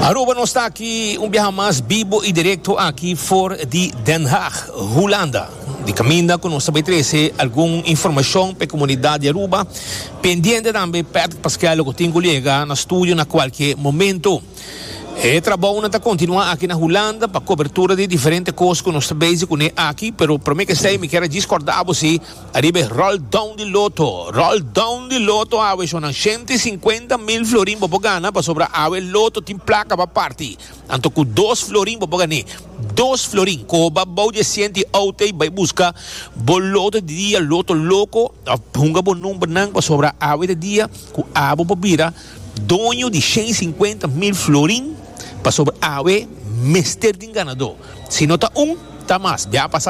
Aruba não está aqui, viaje mais vivo e direto aqui fora de Den Haag, Holanda. De caminho com nós também trazer alguma informação para a comunidade de Aruba. Pendente também, Pedro Pascal, que tem colega no estúdio na qualquer momento. O trabalho está continuando aqui na Holanda para cobertura de diferentes coisas que nós estamos com aqui, mas para mim que sei, me quero discordar se arriba roll down de loto, são 150 mil florim para ganhar, para sobrar loto tem placa para partir, então com 2 florim para ganhar, 2 florim, com o bau de 100 auto e vai buscar loto de dia, loto louco, punga bom número não para sobrar de dia, com abo para vira, dono de 150 mil florim para sobre mestre de ganador. Se não está está mais. Já passar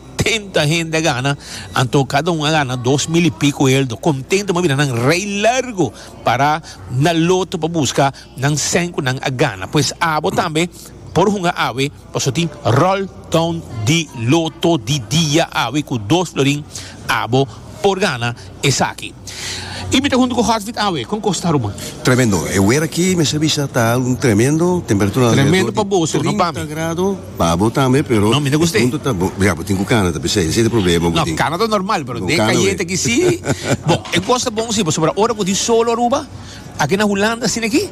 70 gente gana, então cada gana 2 mil e pico euros. Contento, mas vira nang rei largo para na loto para buscar nang 5 nang gana. Pois abo também por uma ave, para tem roll down de loto de dia ave com 2 florim abo por gana essa aqui. E me pergunto com o Harvard Awe, como Costa Rica? Tremendo. Eu era aqui, me serviço está tremendo, temperatura tremendo para bolso, não para 30 graus, babo também, pero não me gostei. Tá bom. Já, tenho com Canadá, pensei, esse é o problema. Não, Canadá é normal, pero de caliente aqui sim. Bom, eu gosto bom sim, sobre a hora que de solo Aruba, aqui na Holanda, assim aqui,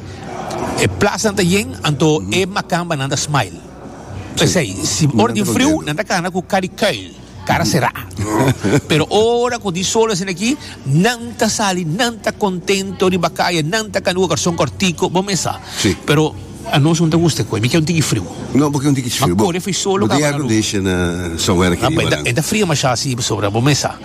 é plaza anda yen, então é macamba nanda smile. Pensei, se hora de frio, nanda cana com caricail. Cara será. Pero ora com di solo assim aqui, não tá sali, não tá contento de bacaia, não tá canu garçom cortico, bom mesa. Sim. Pero a nós não te gusta coi, me quer tique frio. Não, porque um tique frio. Mas foi solo cara. O dia na somewhere aqui. É da frio mas assim sobre bom mesa.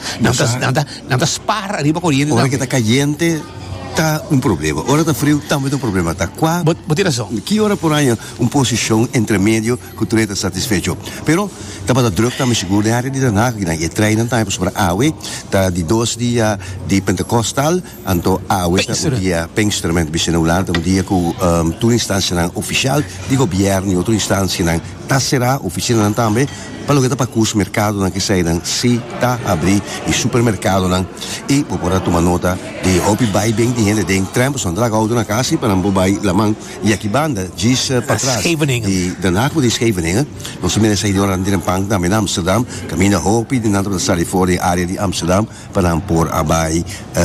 Não tá spar arriba correndo. Ora que tá caliente. Tá problema. Ora tá frio, também tem problema. Tá qua. Bote razão. Que hora por aí posição entre medio que tu está satisfeito. Pero tá para druk tá me seguro de área de Den Haag, na je treinen tá para awe, tá de 2 dias de Pentecostal, anto awe tá dia Pinksteren bis na Holanda, dia com toda instância na oficial de governo, outra instância na tá será oficina também. Para que tá para os mercados na que saíram, se tá abrir e supermercado na e por tomar nota de hopi vai bem de gente de trampo são draga auto na casa para não vai la mão e aqui banda diz para trás e daarna voor die Scheveningen nós também saí de hora de Pang também Amsterdam caminha hopi de nada para sair fora da área de Amsterdam para por abai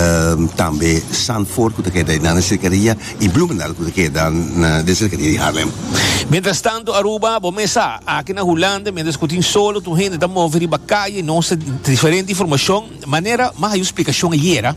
também Zandvoort que é na cercaria e Bloemendaal que é na cercaria de Haarlem. Mientras tanto Aruba, bomesa aqui na Holanda, mientras que solo tu gente está movendo bacaia, não se diferente informação, maneira, mas a explicação era,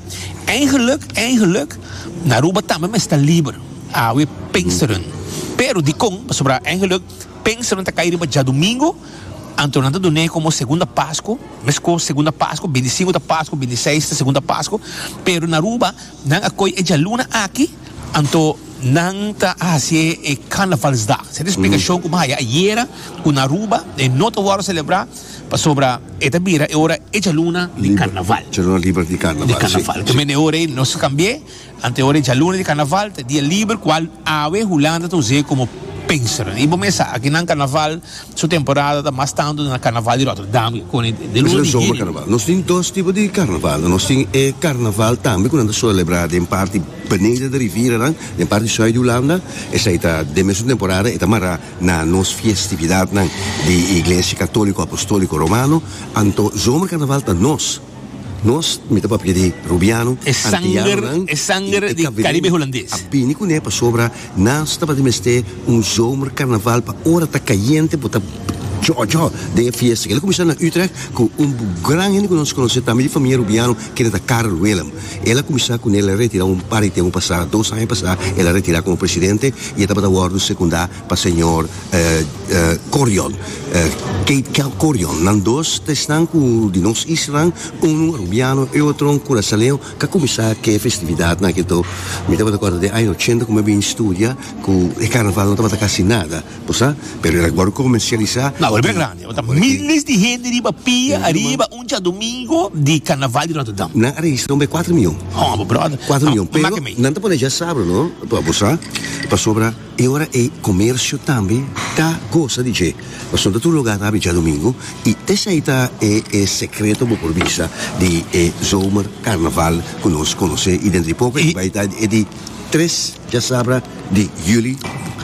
eigenlijk, na Aruba também está livre, we Pinksteren. Pero de com, sobre eigenlijk, Pinksteren está caindo já domingo, então nada do nem como segunda Páscoa, mas com segunda Páscoa, 25 da Páscoa, 26 da segunda Páscoa, pero na Aruba, não acolhe a luna aqui, então não está assim é carnavalsdag. Essa explicação como é era com na Aruba e não te vou celebrar para sobra esta bira é hora é luna de carnaval. É luna livre de carnaval. De carnaval. Também é hora não se cambie, ante hora é luna de carnaval, é dia livre qual a Holanda tu usa como Pinksteren. E bom pensar, aqui na carnaval, sua temporada está mais tanto na carnaval de Rotterdam, com de luna de zomercarnaval. Nós temos 2 tipos de carnaval. Nós temos carnaval também, quando nós celebramos em parte beneden de riviera, em parte sul de Holanda, essa está de mesma temporada, está mara na nossa festividade de Igreja Católico Apostólico Romano, anto zomercarnaval está nós me tapa de Rubiano é sangue de Caribe holandês a pini com para sobra nós tapa de meste zomercarnaval para hora tá caliente para de fiesta. Ele começou na Utrecht com grande que nós conhecemos também de família Rubiano, que era Karel Willem. Ela começou com ele a retirar par de passado, 2 anos passado, ela retirar como presidente e estava da ordem secundária para o senhor Corion. Kate Corion. Nan 2 estão com de nós Israel, Rubiano e outro com a Saleu, que começou que festividade na que tô. Me estava da corda de ano 80 como bem estudia, com o carnaval não estava quase nada, pois pero agora comercializar. Não, é grande. Milhares de gente arriba pia, arriba domingo de carnaval de Rotterdam. Na registrou 4 mil. Oh, brother. 4 mil. Pero não te pode já saber, não? Para sobra e agora é comércio também tá gosta de dizer. Mas todo lugar tá já domingo e essa aí tá é secreto por vista de zomer carnaval que nós conhece e dentro de pouco vai estar de 3 já sabe de julho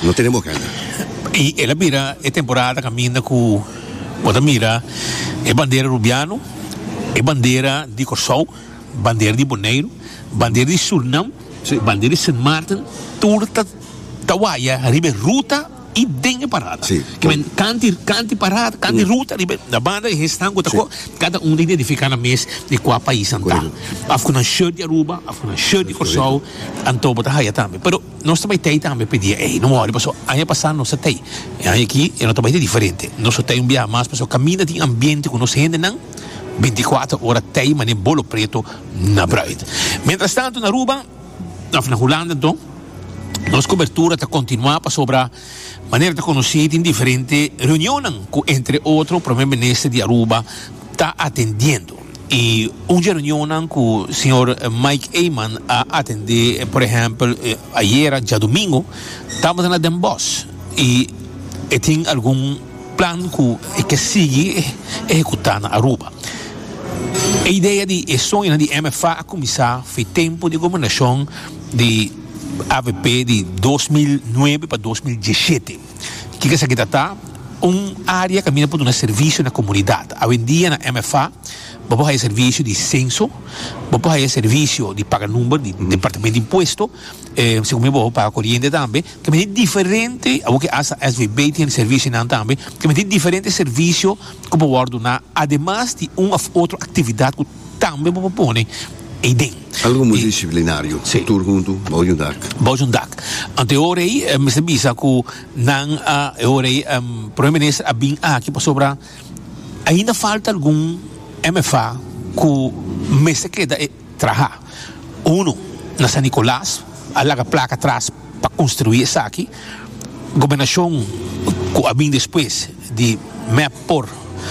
não temos cara. E ela mira a temporada caminha com outra mira é bandeira Rubiano, é bandeira de Corsol, bandeira de Bonaire, bandeira de Suriname, bandeira de Sint Maarten, Turta, Tawaia, ribe ruta e dengue parada. Sim. Que men canti parada, canti ruta, ribe da banda e restango cada um identifica na mês de qual país anta. Afghan shirt de Aruba, Afghan shirt de Corsol, anto bota haia também. Pero nós também tem também pedir, não olha, pessoal, aí passar não se tem. Aí aqui é não também diferente. Nós tem um dia mais, pessoal, caminha de ambiente que nós ainda não 24 horas tem, mas nem bolo preto na praia. Mientras tanto, na Aruba, na Holanda, então, nossa cobertura está continuando sobre a maneira de conhecer em diferentes reuniões que, entre outros, o primeiro-ministro de Aruba está atendendo. E uma reunião que o senhor Mike Eyman a atender, por exemplo, ayer, já domingo, estava na Den Bosch e tem algum plano que sigue executando na Aruba. A ideia de sonho de MFA a começar foi tempo de governação de AVP de 2009 para 2017. Que essa aqui está área que caminha por um serviço na comunidade. Hoje em dia na MFA, vamos ter serviço de censo, vamos ter serviço de pagar número, de departamento de imposto, segundo vamos pagar corrente também, que é diferente, porque a SVB tem serviço também, que é diferente serviço que vamos ordenar, además de uma outra atividade que também vamos pôr aí dentro. Algo multidisciplinário, tudo junto, Bojundak. Ante ora aí, me sabia que não ora aí, primeiro-ministro a bem aqui para sobrar, ainda falta algum MFA que me se queda trabalhar. Na San Nicolás, a placa atrás para construir isso aqui. Governação que a bem depois de map por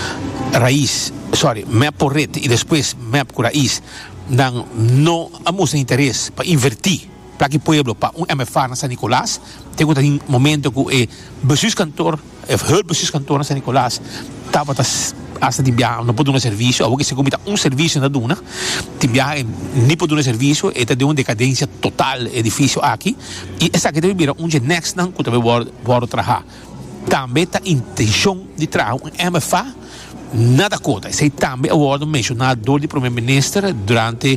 rede e depois map por raiz, não há interesse para invertir para que o povo para um MFA na San Nicolás. Tem um momento que o bestuurskantoor, o bestuurskantoor na San Nicolás estava hasta de viajar, não pode dar um serviço, ou que se comita um serviço na duna, de viajar, nem pode dar um serviço, e tem uma decadência total edifício aqui, e essa aqui deve virar next não que também pode trabalhar. Também está a intenção de trabalhar um MFA na Dakota. Esse também é o mencionado do primeiro-ministro durante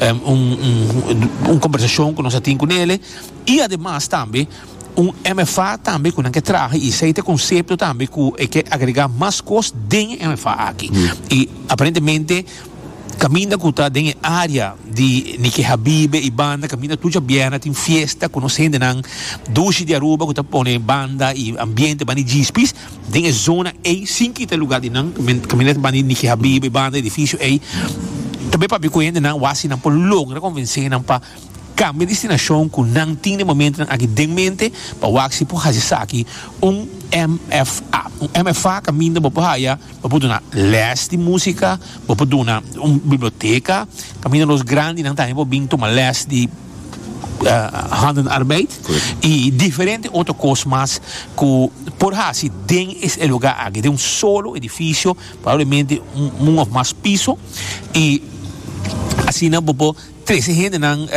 uma conversação que nós temos com ele, e además também MFA também com que traga e esse conceito também que agregar mais costos dentro do MFA aqui. E aparentemente caminha que está dentro da área de Niki Habib e banda, caminha tudo bem, tem festa, conhecendo não duche de Aruba que está pondo banda e ambiente para gispis, dentro da zona aí, sim que tem lugar de não, caminha para Niki Habib e banda, edifício aí, também para conhecer não, o assim não por logra convencer não para cambia de destinação que não tem no momento aqui de mente para o axi por fazer aqui MFA. MFA caminha para poder dar les de música, para poder dar uma biblioteca, caminha nos grandes não tem para vir tomar les de handenarbeid e diferente outras coisas mais que por assim tem esse lugar aqui tem solo edifício, provavelmente mais piso e assim não para 13 gente não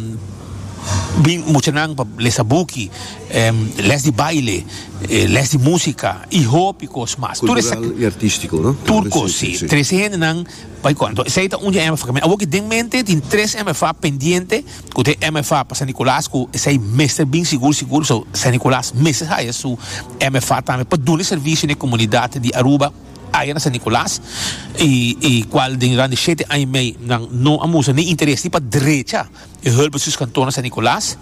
bem muito não para lesabuki, les de baile, les de música e hópicos mais cultural e artístico, não? Turco, sim. 13 gente não vai quando sei tá onde MFA agora que tem mente tem 3 MFA pendiente que tem MFA para San Nicolás que sei mestre bem seguro so San Nicolás mestre aí su MFA também para dar serviço na comunidade de Aruba aí na San Nicolás e qual de grande sete aí meio não amusa nem interesse para direita e help os cantores San Nicolás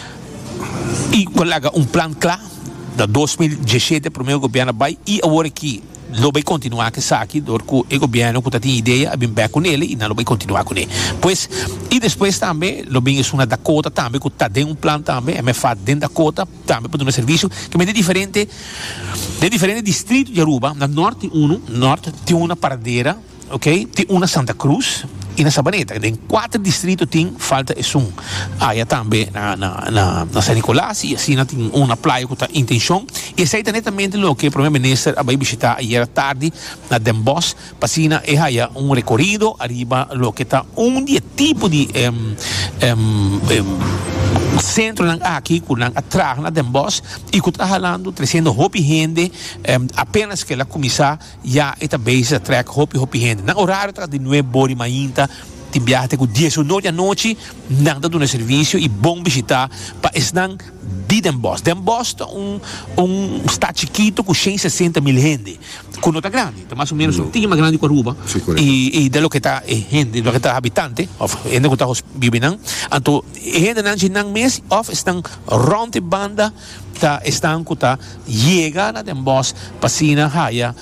e coloca plan claro da 2017 primeiro governo vai e agora aqui lo vai continuar que aqui porque o governo que tem ideia a bem com ele e não lo vai continuar com ele pois e depois também lo bem é uma Dakota também que está dentro plan também MFA dentro da Dakota também para dar um serviço que é diferente distritos de Aruba na norte tem uma paradeira ok tem uma Santa Cruz e na Sabaneta tem 4 distritos tem falta esse aí também na San Nicolás e assim tem uma praia que está em intenção e esse aí também o que o primeiro-ministro vai visitar ayer tarde na Den Bosch passina e aí recorrido arriba o que está dia tipo de centro ng aki kunang atraga na Den Bosch ikut ahalando trecendo hopi gente apenas que la comisa ya ita base track hopi gente na horário tra de 9 bori mainta timbiate com 10 da noite nang da do serviço e bom visitar pa esnang di Den Bosch. Den Bosch está chiquito com 160 mil gente. Com nota grande, está mais ou menos um pouquinho mais grande que Aruba. E de lo que está gente, lo que está habitante, of gente que está vivendo, então gente não mês of estão rond de banda ta estão que tá chega na Den Bosch passina haya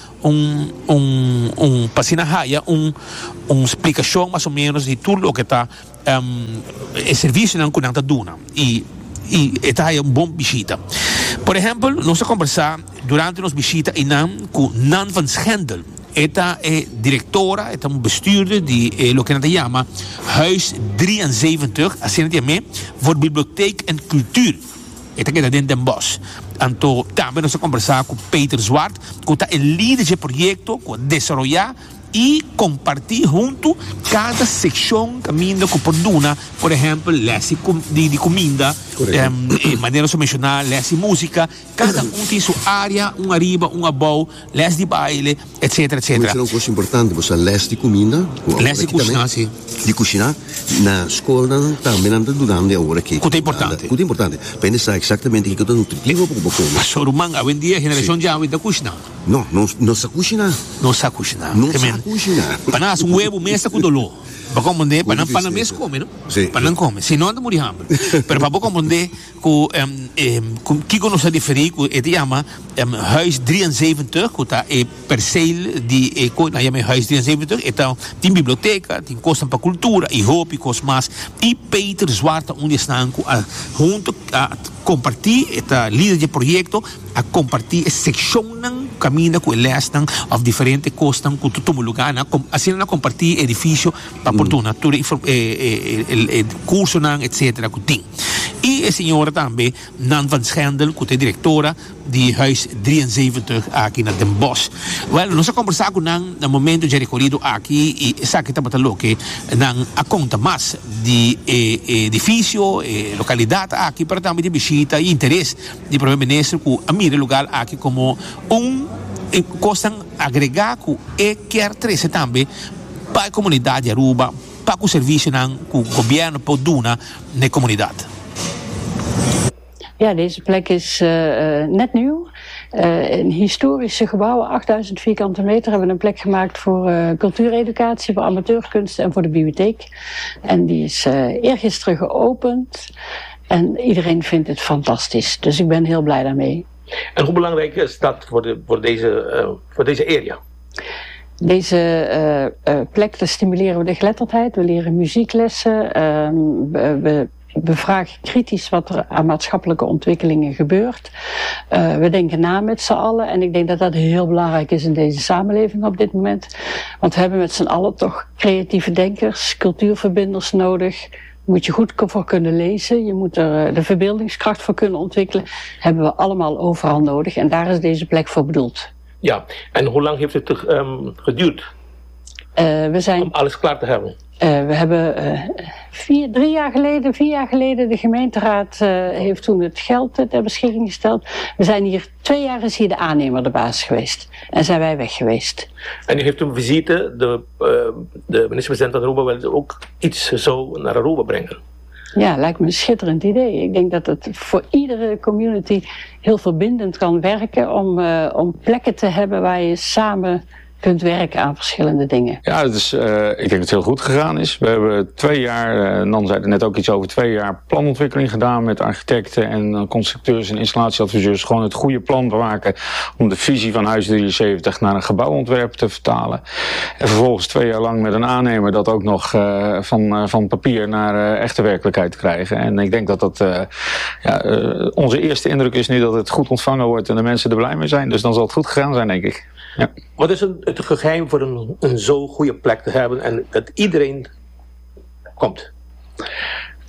passina haya explicação mais ou menos de tudo o que está serviço não conecta duna e esta é bom visita. Por exemplo, nós conversamos durante nos visita com Nan van Schendel. Esta é diretora, esta é bestuurder de lo que se chama Huis 73, assim também, voor bibliotheek en cultuur. Esta queda dentro Den Bosch. Então, também nós conversamos com Peter Zwart, que está em líder de projeto, que desarrollar e compartir junto cada secção caminho que produna, por exemplo, lesse de comida, maneira de mencionar, lesse música, cada tem sua área, arriba, abaixo, lesse de baile, etc, etc. Isso é uma coisa importante, você lesse de comida, lesse de cozinhar, sim. De cozinhar, na escola também anda durante a hora que. Muito importante. Muito importante. Para saber exatamente o que é nutritivo para comer. Mas sobre o manga, hoje em dia, a geração já não cozinha. Não sabe cozinhar. Não sabe cozinhar. Cozinhar. Panas huevo mesa com dolor. Para compreender, para mesa come, não? Para não come. Se não anda morrer hambre. Pero para compreender que nós diferir, que chama Huis 73, que está perceel de Huis 73, então tem biblioteca, tem coisa para cultura, e roupa, e coisas mais. E Peter Zwart, onde estão junto a compartir, esta líder de projeto, a compartir a secção caminho com eles of diferentes coisas que tu lugar, assim na compartir edifício para fortuna, tudo curso etc. que tem. E a senhora também, Nan van Schendel, que é diretora de Huis 73 aqui na Den Bosch. Well, nós conversamos com Nan no momento de recorrido aqui e sabe que estamos falando que Nan a conta mais de edifício, localidade aqui, para também de visita e interesse de primeiro-ministro que a mira lugar aqui como coisa agregar que quer trazer também para a comunidade de Aruba, para o serviço que o governo pode dar na comunidade. Ja, deze plek is net nieuw. Een historische gebouw, 8000 vierkante meter, hebben we een plek gemaakt voor cultuureducatie, voor amateurkunst en voor de bibliotheek. En die is eergisteren geopend en iedereen vindt het fantastisch. Dus ik ben heel blij daarmee. En hoe belangrijk is dat voor deze area? Deze plek, daar stimuleren we de geletterdheid. We leren muzieklessen. We bevragen kritisch wat er aan maatschappelijke ontwikkelingen gebeurt. We denken na met z'n allen. En ik denk dat dat heel belangrijk is in deze samenleving op dit moment. Want we hebben met z'n allen toch creatieve denkers, cultuurverbinders nodig. Moet je goed voor kunnen lezen. Je moet er de verbeeldingskracht voor kunnen ontwikkelen. Hebben we allemaal overal nodig. En daar is deze plek voor bedoeld. Ja, en hoe lang heeft het geduurd om alles klaar te hebben? We hebben 4 jaar geleden, de gemeenteraad heeft toen het geld ter beschikking gesteld. We zijn hier 2 jaar is hier de aannemer de baas geweest. En zijn wij weg geweest. En u heeft een visite, de minister-president van Aruba wil ook iets zo naar Aruba brengen. Ja, lijkt me een schitterend idee. Ik denk dat het voor iedere community heel verbindend kan werken om plekken te hebben waar je samen kunt werken aan verschillende dingen. Ja, dus, ik denk dat het heel goed gegaan is. We hebben 2 jaar, Nan zei er net ook iets over, 2 jaar planontwikkeling gedaan met architecten en constructeurs en installatieadviseurs. Gewoon het goede plan bewaken om de visie van Huis 73 naar een gebouwontwerp te vertalen. En vervolgens 2 jaar lang met een aannemer dat ook nog van papier naar echte werkelijkheid te krijgen. En ik denk dat onze eerste indruk is nu dat het goed ontvangen wordt en de mensen er blij mee zijn. Dus dan zal het goed gegaan zijn, denk ik. Ja. Wat is het geheim voor een zo goede plek te hebben en dat iedereen komt?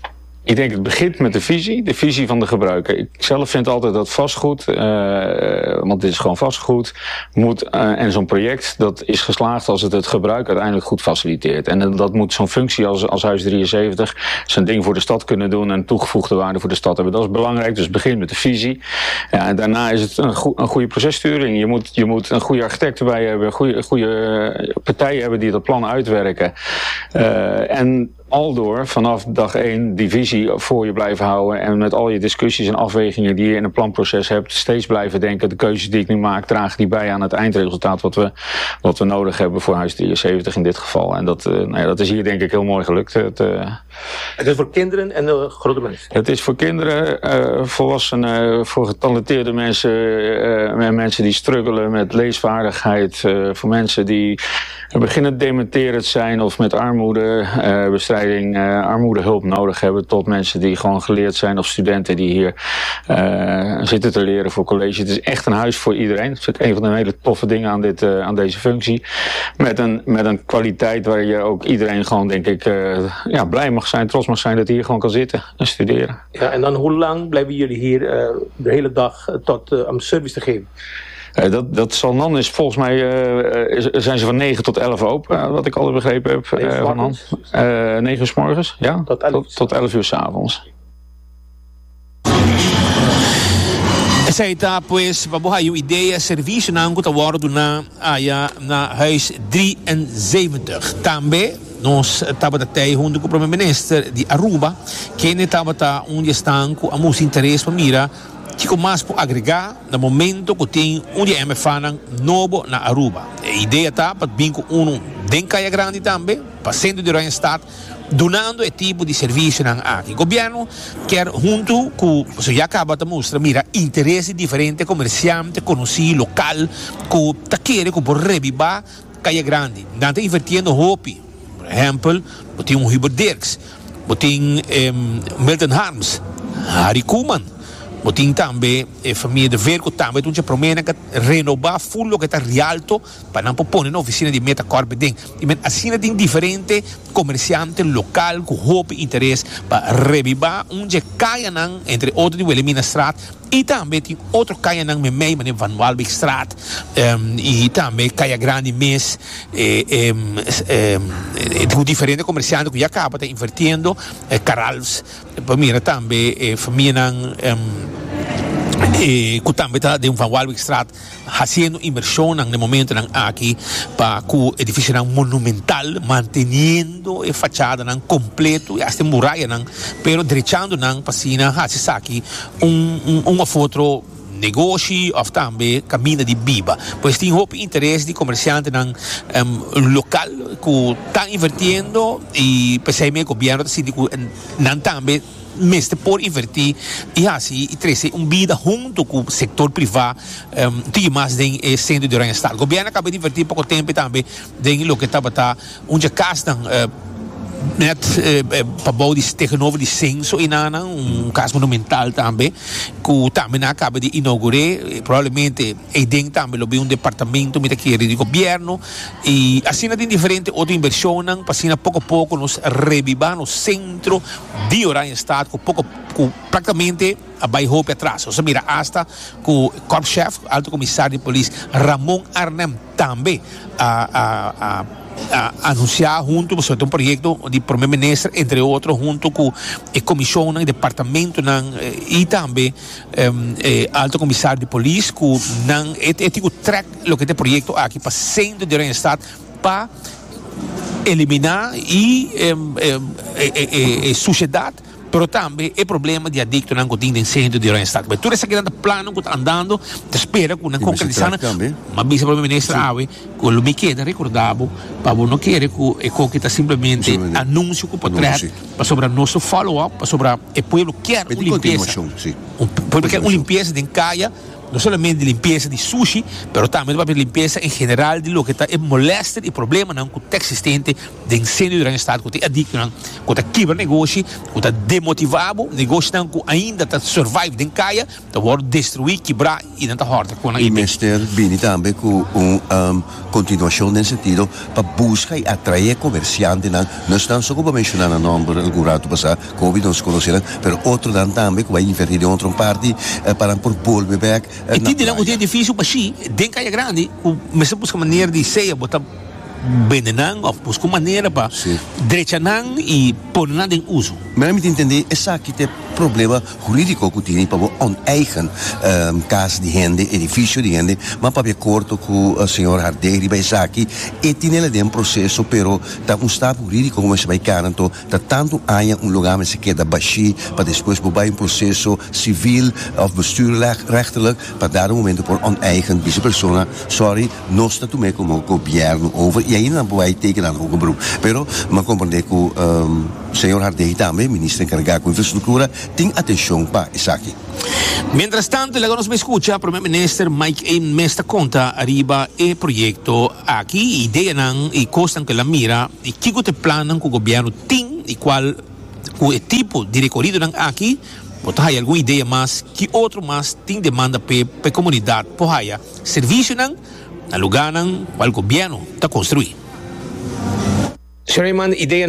Ik denk het begint met de visie van de gebruiker. Ik zelf vind altijd dat vastgoed, want dit is gewoon vastgoed, moet, en zo'n project dat is geslaagd als het gebruik uiteindelijk goed faciliteert. En dat moet zo'n functie als Huis 73 zijn ding voor de stad kunnen doen en toegevoegde waarde voor de stad hebben. Dat is belangrijk, dus het begint met de visie. Ja, en daarna is het een goede processturing. Je moet een goede architect erbij hebben, goede partijen hebben die dat plan uitwerken. En aldoor vanaf dag 1 die visie voor je blijven houden en met al je discussies en afwegingen die je in een planproces hebt, steeds blijven denken, de keuzes die ik nu maak, dragen die bij aan het eindresultaat wat we nodig hebben voor Huis 73 in dit geval. En dat is hier denk ik heel mooi gelukt. Het is voor kinderen en grote mensen? Het is voor kinderen, volwassenen, voor getalenteerde mensen, mensen die struggelen met leesvaardigheid, voor mensen die beginnen dementerend zijn of met armoedebestrijding, armoedehulp nodig hebben, tot mensen die gewoon geleerd zijn of studenten die hier zitten te leren voor college. Het is echt een huis voor iedereen. Dat vind ik een van de hele toffe dingen aan deze functie. Met een kwaliteit waar je ook iedereen gewoon, denk ik, blij mag zijn, trots mag zijn dat hij hier gewoon kan zitten en studeren. Ja, en dan hoe lang blijven jullie hier de hele dag om service te geven? Dat zal dan is volgens mij zijn ze van 9 tot 11 open, wat ik al begrepen heb. 9 uur 's morgens, ja, tot 11 uur 's avonds. Essa etapa, pues, vamos a ter ideia, serviço na Anguta Waro na Huis 73. Também, nós estamos até junto com o primeiro-ministro de Aruba, que estava onde estão com a música interesse para mira, que mais por agregar no momento que tem onde é fanan novo na Aruba. A ideia está para vir com den Caia Grande também, para centro de Randstad, donando esse tipo de serviço aqui. O governo quer junto com, você já acaba de mostrar, mira, interesse diferente, comerciante, conhecido, local, que está querendo por revivar Caia Grande. Não está invertindo hopi. Por exemplo, tem Hubert Dirks, tem Milton Harms, Harry Koeman. Tem também a família de Verco também, então já promete que renovar full que está rialto para não pôr na oficina de Metacorp ding. E men assim tem diferente comerciante local com hope interesse para revivar onde caia entre outros de Wilhelmina Straat e também tem outro caia met mij meneer Van Walbeek Straat e também caia grande mês com diferente comerciante que já acaba de invertindo Carals para mim também família que também está de Van Walbeek Straat fazendo inversão no momento aqui para o edifício monumental mantendo a fachada completo e até muralha pero derechando para cima aqui uma foto negócio ou também caminho de biba. Pois tem hope interesse de comerciante local que está invertindo e pensei o governo não também mestre por invertir e assim e trazer vida junto com o setor privado tem mais em centro de Randstad. O governo acaba de invertir pouco tempo também em lo que estava onde castam net para bouw die tegenover die censo in aan caso monumental também que também acaba de inaugurar provavelmente eu denk também lo um departamento mit aqui de governo e assim tem diferente outra inversão para assim pouco a pouco nos revivar no centro de Randstad com pouco praticamente a bairro atrás. Ou seja, mira, hasta que o corpo-chefe, alto comissário de polícia Ramon Arnem também anunciar junto com um projeto de primeiro-ministro, entre outros, junto com a comissão, o departamento e também alto comissário de polícia, que track o que é projeto aqui para centro de Randstad para eliminar a sociedade, pero também é problema de adicto não tem de centro de Randstad. Mas tudo esse grande plano que está andando, te espera que não concretizando. Mas vice-primeiro-ministro Awe, que o me queda recordado, para não querer que está simplesmente anúncio que pode trazer para sobre nosso follow-up, para sobre o povo quer uma limpeza. O povo quer uma limpeza de Caia, no solamente de limpieza de sushi, pero también para limpieza en general de lo que está molesta y problema que está existente de incêndio durante o estado, que está adicto, que está quebra negócio, que está demotivado, negócio que ainda está survive de caia, está por destruir, quebrar e não está horta com a e Mr. Bini também com continuação nesse sentido para buscar e atrair comerciantes, não estamos só para mencionar o nome do rato passar, Covid não se conheceram, mas outro também que vai invertir de outra parte para por volver back. E tem um edifício para si, den caia grande, mas se busca maneira de ser, botar benenang of busca maneira para drechanan e pornan em uso. Maar ik entender, is aqui tem problema jurídico que tem para on eigen casa de gente, edifício de gente, mas para ver corto com o senhor Harderi vai aqui e tem ele de processo, pero tá estado jurídico como se vai canto, tá tanto há lugar mas se queda baixi para depois vai processo civil of bestuurrechtelijk para dar momento por on eigen vice persona, sorry, nós está tomando como governo over e ainda não vai ter que dar um beroep, pero mas compreender que o senhor Harderi também ministro encarregado com infraestrutura tem atenção para isso aqui. Mientras tanto, el nos me escucha, Primer Minister Mike Ain me está conta arriba el proyecto aquí, idea y costan que la mira, y qué te planan con el gobierno tiene y cuál tipo de recorrido aquí, pues hay alguna idea más, que otro más tiene demanda para comunidad, pues haya servicio na lugar cual gobierno está construido. Sr. Raymond, ideia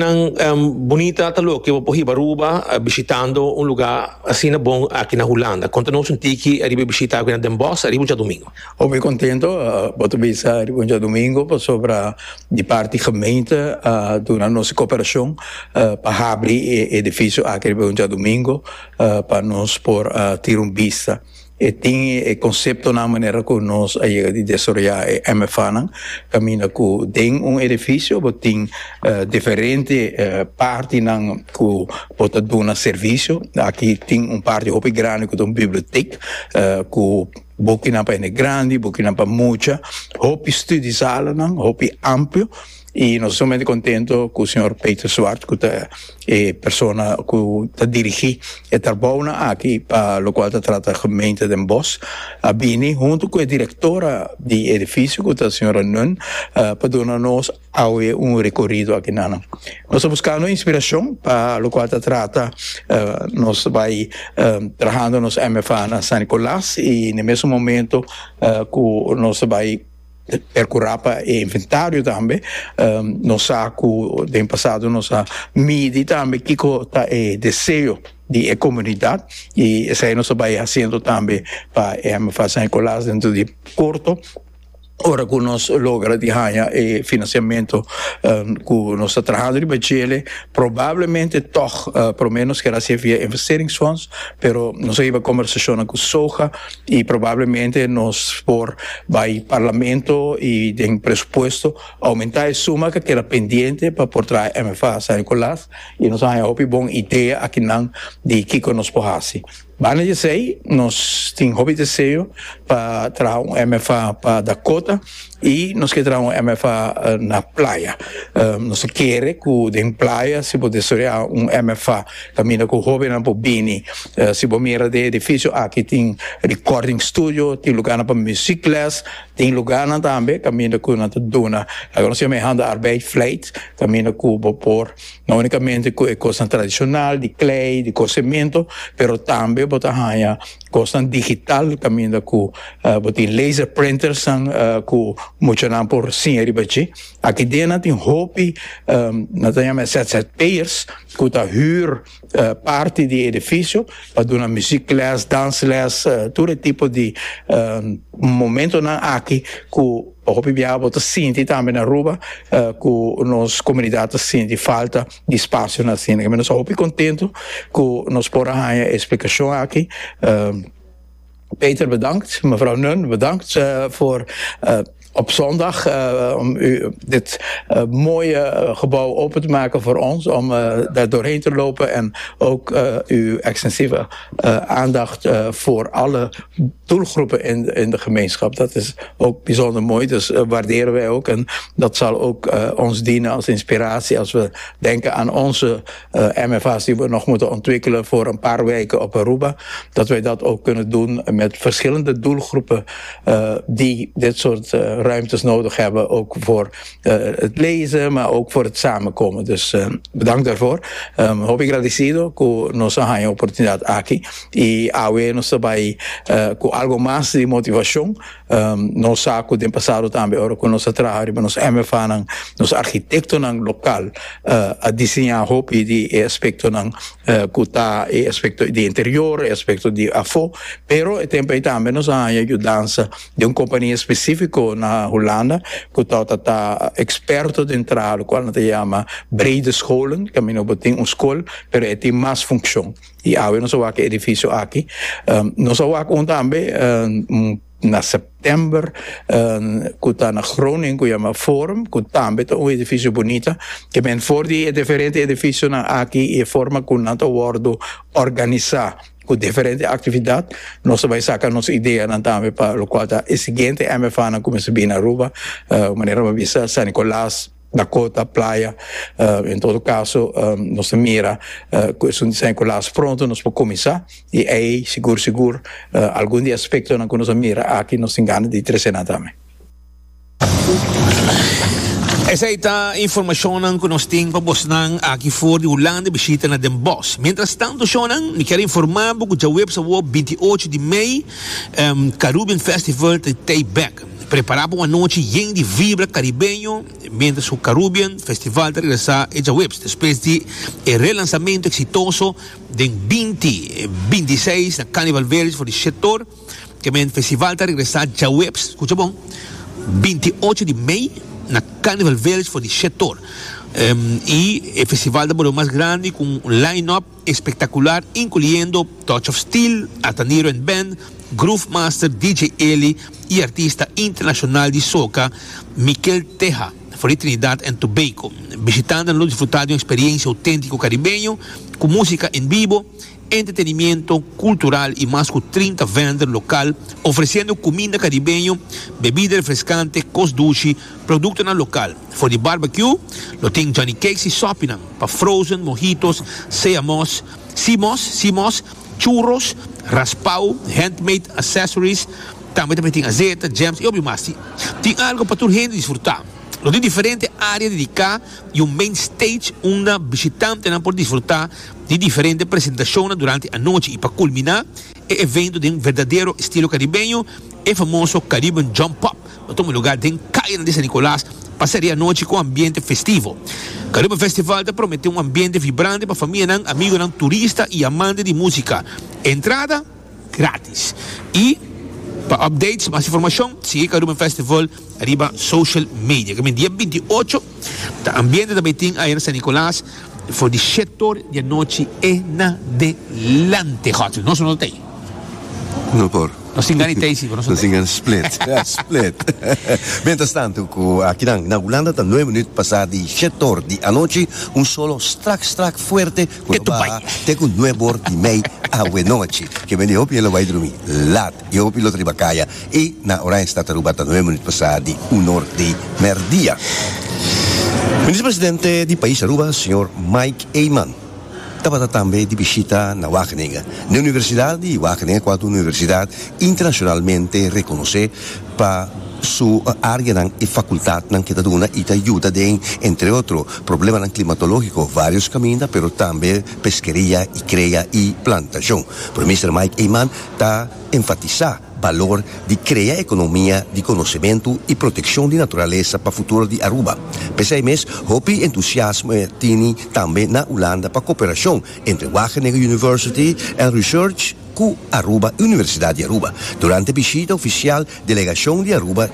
bonita talo que vou ir para Aruba visitando lugar assim bom aqui na Holanda. Conta-nos tiki arriba visitar aqui na Den Bosch, arriba já domingo. Muito contento, vou visitar arriba já domingo sobre de parte gemeente durante nossa cooperação para abrir edifício aqui arriba já domingo para nós por ter vista. E tem o conceito na maneira que nós aí de desarrollar MFA, caminha com tem edifício, mas tem diferente parte que pode dar serviço. Aqui tem parte muito grande com biblioteca, com Burkina Faso grande, Burkina Faso muita, muito estudiosa, muito amplo. E nós somos muito contentes com o senhor Peter Swart, que é a pessoa que está dirigindo e trabalha aqui para o qual trata a gemeente Den Bosch, a Bini, junto com a diretora do edifício, que é a senhora Nun, para dar-nos recorrido aqui. Nós estamos buscando inspiração para o qual trata, nós vai trabalhando nos MFA na São Nicolás e no mesmo momento que nós vai percorrer para o inventário também, nós saco do passado nós midi também que é desejo de comunidade e isso aí nós vai fazendo também para fazer Nicolás dentro de curto. Ora que nós logra de ganhar financiamento que nós estamos trabalhando em Chile, provavelmente toch, pelo menos que seja via investeringsfonds, pero nós aí vai conversação com Soja e provavelmente nós por vai parlamento e tem presupuesto aumentar a suma que era pendente para por trás MFA São Nicolás e nós temos uma boa ideia aqui não de que nós podemos. Vale dizer, nós temos um desejo para trazer MFA para Dakota e nós queremos MFA na praia. Nós queremos que na praia se pode desarrollar MFA caminho com o jovem na Bini. Se você mira de edifício, aqui tem recording studio, tem lugar para music class, tem lugar também caminho com a dona. Agora nós temos a arbeid flight, caminho com o por não unicamente com a coisa tradicional de clay, de cozimento, pero também botar a coisa digital, caminho com botar laser printers, com muito não por sim arribati. Aqui dentro tem hobby, nós temos ZZP'ers que tá huur parte de edifício para dar music class, dance class, todo tipo de momento na aqui que o biabo tá sente também na rua que nos comunidade sente falta de espaço na cena. Nós só muito contento que nós podemos dar a explicação aqui. Peter bedankt, mevrouw Nun bedankt voor op zondag om dit mooie gebouw open te maken voor ons, om daar doorheen te lopen en ook uw extensieve aandacht voor alle doelgroepen in de gemeenschap. Dat is ook bijzonder mooi, dus waarderen wij ook. En dat zal ook ons dienen als inspiratie als we denken aan onze MFA's die we nog moeten ontwikkelen voor een paar weken op Aruba. Dat wij dat ook kunnen doen met verschillende doelgroepen die dit soort ruimtes nodig hebben. Ook voor het lezen, maar ook voor het samenkomen. Dus bedankt daarvoor. Hoop agradecido que nos hayan oportunidad aquí y awe nos sabay con algo más de motivación. Nos saco de pasado también ahora con nos trabajar y nos MFA nos arquitectos ng local a diseñar hopi di aspecto ng kuta e aspecto di interior e aspecto di afo, pero e tempo también nos hayan ayudanza de un compañía específico na Holanda que está experto dentro lo cual se llama brede scholen, camino botín un school, pero tiene más función. Y ahora nos va a que edificio aquí. Nos va a también na september kuta na Groningen ku llama Forum ku tambe to un edificio bonita que ben for die differente edificio na aquí e forma ku nato wordo organizar com diferente atividade, nós vai sacar nossa ideia também para o qual é seguinte MFA na começa bem na Aruba, maneira uma vista San Nicolás, Dakota, Playa, em todo caso, nós mira com San Nicolás pronto, nós podemos começar e aí, seguro, algum de aspecto na que nós mira aqui nós engana de trecena também. Esa ita informationen que nós temos para aqui fora de Holanda visita na Den Bosch. Mientras tanto, Shonan, me quero informar que já web 28 de maio, Caribbean Festival de Tayback. Preparava uma noite cheia de vibra caribenho, mientras o Caribbean Festival de regressar a web, depois de relançamento exitoso de 26 na Carnival Village for the setor, que o festival de regressar a web, escuta bom, 28 de maio na Carnival Village for the setor. E o festival de mais grande com um line-up espetacular, incluindo Touch of Steel, Ataniro and Band, Groove Master, DJ Eli e artista internacional de soca Miquel Teja, for Trinidad and Tobago. Visitando e desfrutando de uma experiência autêntica caribenho, com música em vivo, entretenimento cultural e mais com 30 vendors local, oferecendo comida caribenho, bebida refrescante, cosduche, produto na local. For the barbecue, lo tem Johnny Cakes e Sopinam, para frozen, mojitos, seamos, simos, churros, raspau, handmade accessories, também tem azeite, jams e mais. Tem algo para toda gente desfrutar. Lo de diferente área dedicada e um main stage onde visitante não pode desfrutar de diferentes apresentações durante a noite e para culminar o evento de um verdadeiro estilo caribenho e famoso Caribbean Jump Up. No lugar de Caia de San Nicolás passaria a noite com ambiente festivo. Caribbean Festival prometeu um ambiente vibrante para família, amigo, turista e amante de música. Entrada grátis. E para updates, mais informação, siga Caribbean Festival arriba social media. Que dia 28, o ambiente também tem aí em San Nicolás, for the setor de noite en adelante. Não se não tem. Não por. Nós enganitei, sim, nós enganamos split. Split. Mientras tanto, aqui na Holanda, está 9 minutos passados de setor de a noite, solo strax fuerte, tem um nuevo de mei a noite, que vem de hopi ele vai dormir lat, e hopi lo tribacaia, e na hora está tarubata 9 minutos passados de 1 hora de merdia. Ministro-presidente do país Aruba, senhor Mike Eyman, estava também de visita na Wageningen. Na Universidade de Wageningen, quanto universidade internacionalmente reconhecida para sua área e faculdade que está dando e ajuda em, entre outros, problemas climatológicos, vários caminhos, mas também pesqueria e cria e plantação. O ministro Mike Eyman está enfatizando valor de criar economia de conhecimento e proteção de natureza para o futuro de Aruba. Pese a isso, houve entusiasmo também na Holanda para a cooperação entre Wageningen University and Research com Aruba, Universidade de Aruba. Durante a visita oficial, delegação de Aruba,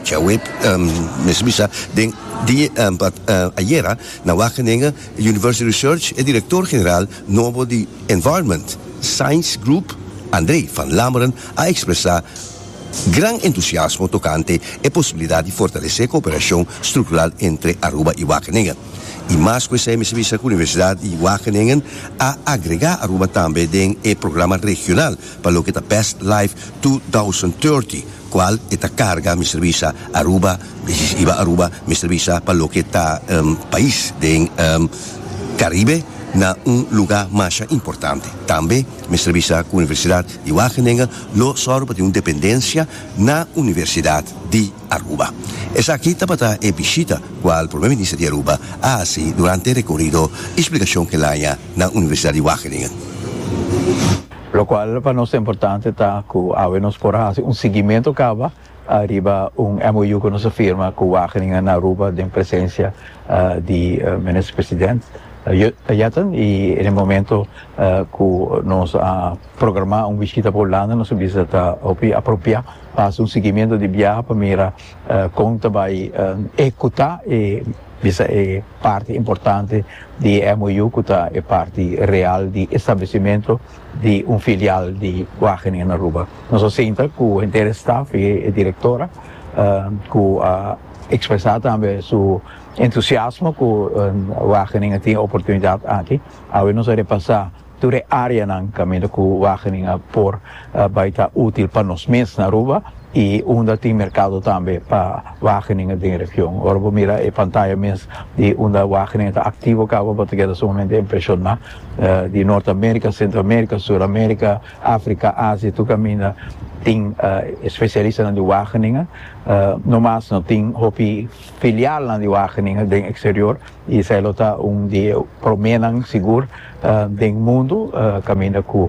ayer, na Wageningen University Research, o diretor-geral novo de Environment Science Group, André van Lammeren, a expressar Gran entusiasmo tocante a posibilidad de fortalecer cooperación estructural entre Aruba y Wageningen. Y más que se me servicio con la Universidad de Wageningen a agregar Aruba también en el programa regional para lo que es Best Life 2030, cual esta carga mi servicio Aruba, mi servicio para lo que está país de Caribe na un lugar más importante. También mi servicio con la Universidad de Wageningen lo sorbe de una dependencia na Universidad de Aruba. Es aquí para la visita cual el primer ministro de Aruba hace durante el recorrido explicación que la haya na Universidad de Wageningen. Lo cual para nosotros es importante está que nos por hacer un seguimiento que arriba un MOU que nos firma con Wageningen na Aruba de presencia de ministro presidente. Y en el momento que nos programado una visita por Holanda, nos visita apropiar para hacer un seguimiento de viaje para mirar cómo va a ejecutar esa parte importante de MOU, que es parte real de establecimiento de un filial de Wageningen en Aruba. Nos sienta que el entero staff y directora que expresar también su entusiasmo que Wageningen tiene oportunidad aquí. Ahora nos haré pasar toda la área en camino que Wageningen por va a estar útil para los meses en Aruba y tiene mercado también para Wageningen de la región. Ahora mira la pantalla de Wageningen está activo que va a tener sumamente impresionante de Norteamérica, Centroamérica, Sudamérica, África, Asia, tu camina. Tem especialistas na Wageningen, no mais não tem filial na Wageningen do exterior e se ela está dia promenan seguro do mundo caminha com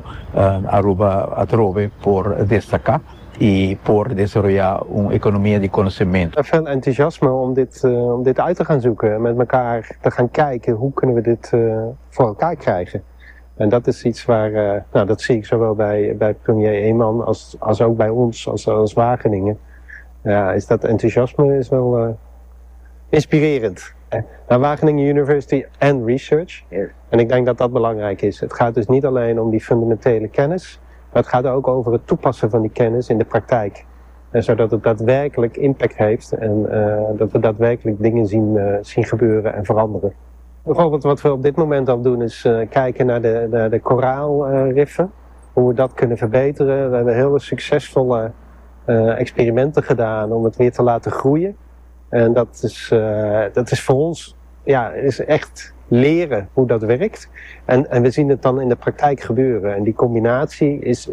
Aruba atrove por destacar e por desenvolver uma economia de conhecimento. Er is veel enthousiasme om dit uit te gaan zoeken, met elkaar te gaan kijken hoe kunnen we dit voor elkaar krijgen. En dat is iets waar, dat zie ik zowel bij premier Eeman als ook bij ons, als Wageningen. Ja, is dat enthousiasme is wel inspirerend. Wageningen University and Research. En ik denk dat dat belangrijk is. Het gaat dus niet alleen om die fundamentele kennis, maar het gaat ook over het toepassen van die kennis in de praktijk. Zodat het daadwerkelijk impact heeft en dat we daadwerkelijk dingen zien gebeuren en veranderen. Bijvoorbeeld wat we op dit moment al doen is kijken naar de koraalriffen. Hoe we dat kunnen verbeteren. We hebben heel succesvolle experimenten gedaan om het weer te laten groeien. En dat is voor ons is echt leren hoe dat werkt. En we zien het dan in de praktijk gebeuren. En die combinatie is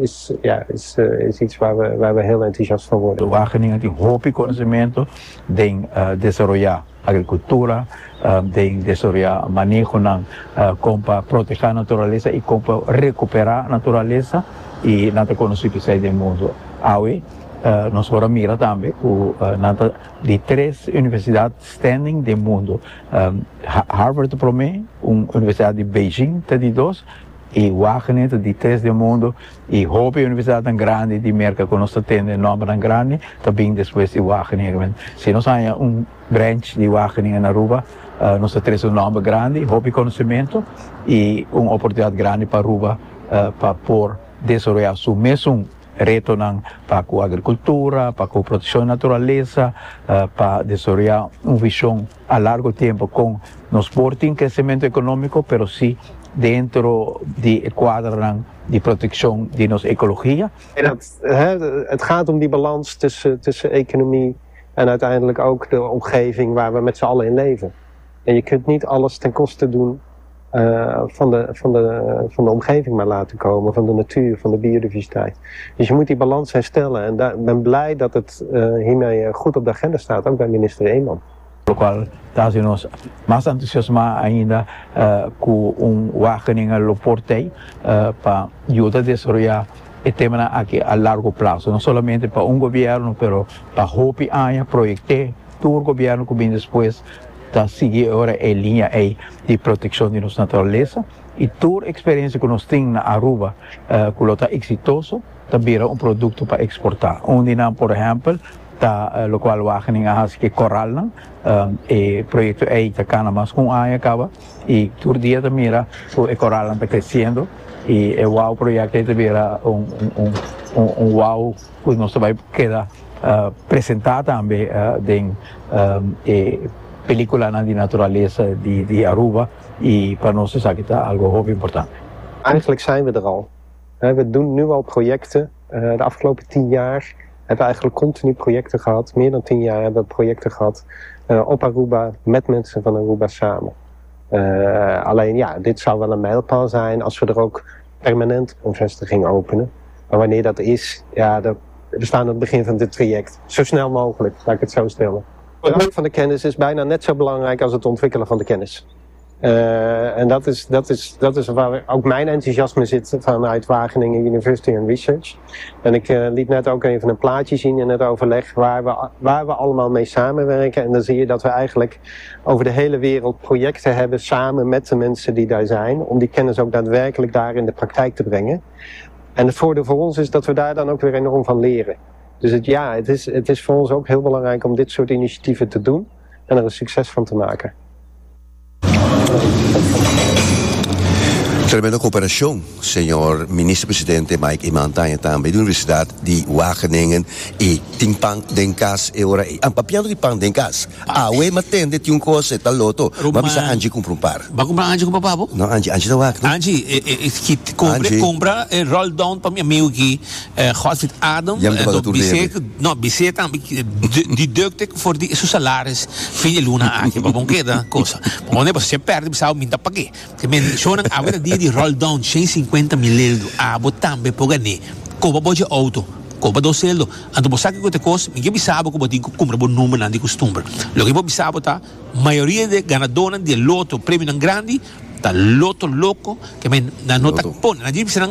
iets waar we heel enthousiast van worden. De Wageningen die hoop conocimiento de desarrollar agricultura, de desarrollar manejo para proteger naturaleza y para recuperar naturaleza y nada conocido del mundo. Hoy nós vamos mirar também de 3 universidades standing do mundo. Harvard, para mim, uma universidade de Beijing, de 2, e Wageningen, de 3 do mundo, e Hope, universidade tão grande de América, que nós temos nome tão grande, também depois de Wageningen. Se nós temos branch de Wageningen na Aruba, nós temos nome grande, Hope conhecimento, e uma oportunidade grande para Aruba, para por desenvolver seu mesmo reto para a agricultura, para a proteção da natureza, para desenvolver uma visão a largo tempo com nos portem crescimento econômico, pero sim dentro de quadro de protecção de nossa ecologia. Het gaat om die balans tussen economie en uiteindelijk ook de omgeving waar we met z'n allen in leven. En je kunt niet alles ten koste doen van de omgeving maar laten komen, van de natuur, van de biodiversiteit. Dus je moet die balans herstellen en ik ben blij dat het hiermee goed op de agenda staat, ook bij minister Eeman. Lo qual traz-nos mais entusiasmo ainda com Wageningen lo portei para ajudar a desenvolver o tema aqui a largo prazo, não somente para governo, pero para Hopi años, proyectar todo o governo que vem depois para seguir agora a linha de proteção de nossa natureza e toda a experiência que nós temos na Aruba, que está exitoso, também é produto para exportar. Onde, por exemplo, lo cual Wageningen hace que coral el proyecto está cada más con año acaba y todo día también el coral está creciendo y el wow proyecto también un wow que nós vai queda apresentar também den película na natureza de Aruba e para nós is dat algo heel importante. Eigenlijk zijn we er al. We doen nu al projecten. De afgelopen 10 jaar hebben we eigenlijk continu projecten gehad. Meer dan 10 jaar hebben we projecten gehad op Aruba, met mensen van Aruba samen. Alleen ja, dit zou wel een mijlpaal zijn als we er ook permanent een vestiging openen. Maar wanneer dat is, ja, we staan aan het begin van dit traject. Zo snel mogelijk, laat ik het zo stellen. Het bewaken van de kennis is bijna net zo belangrijk als het ontwikkelen van de kennis. En dat is waar ook mijn enthousiasme zit vanuit Wageningen University and Research. En ik liet net ook even een plaatje zien in het overleg waar we allemaal mee samenwerken. En dan zie je dat we eigenlijk over de hele wereld projecten hebben samen met de mensen die daar zijn. Om die kennis ook daadwerkelijk daar in de praktijk te brengen. En het voordeel voor ons is dat we daar dan ook weer enorm van leren. Dus het is voor ons ook heel belangrijk om dit soort initiatieven te doen en er een succes van te maken. Tremenda cooperación, señor ministro-presidente Mike Imantaya también de la Universidad de Wageningen y Timpang Denkas eora ang papiano di Pang Denkas. Awe matende ti un cose taloto, ma bisa Angie comprar. Va comprar Angie com papo? No, Angie tawag. Angie, compra roll down para mi amigo aqui, Godfried Adam, bisé também deducte voor die su salaris fin de luna aqui, para bonqueda cosa. Onde você perde, bisa minta pa quê? Que men shonan awe di roll down 150 mil abo tambe pogani koba boje auto koba do seldo ando bosaki ko te kos mi bisabo ko bodi ko compra bon número nandi costumbre lo que bisabo ta maioria de ganadores de loto premio grandi ta loto loco que men na nota pon na